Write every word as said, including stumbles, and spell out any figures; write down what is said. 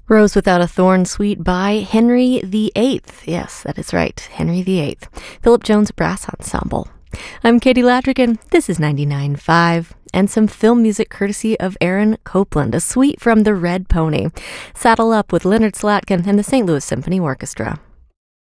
Rose Without a Thorn Suite by Henry the Eighth. Yes, that is right, Henry the Eighth. Philip Jones Brass Ensemble. I'm Katie Ladrigan. This is ninety-nine point five. And some film music courtesy of Aaron Copland, a suite from The Red Pony. Saddle up with Leonard Slatkin and the Saint Louis Symphony Orchestra.